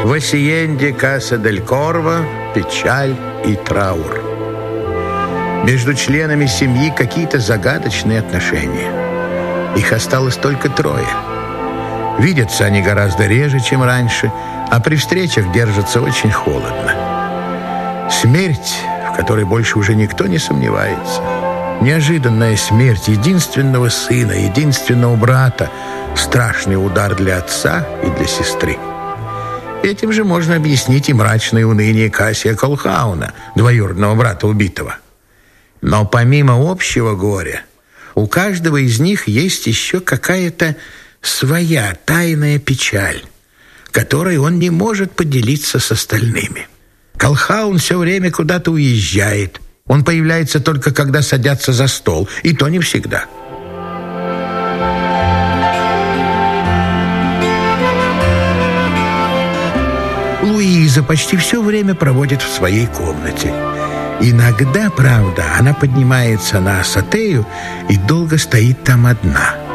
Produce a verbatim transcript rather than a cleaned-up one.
В Асиенде Каса-дель-Корво печаль и траур. Между членами семьи какие-то загадочные отношения. Их осталось только трое. Видятся они гораздо реже, чем раньше, а при встречах держатся очень холодно. Смерть, в которой больше уже никто не сомневается. Неожиданная смерть единственного сына, единственного брата. Страшный удар для отца и для сестры. Этим же можно объяснить и мрачное уныние Кассия Колхауна, двоюродного брата убитого. Но помимо общего горя, у каждого из них есть еще какая-то своя тайная печаль, которой он не может поделиться с остальными. Колхаун все время куда-то уезжает. Он появляется только когда садятся за стол, и то не всегда. Луиза почти все время проводит в своей комнате. Иногда, правда, она поднимается на асатею и долго стоит там одна.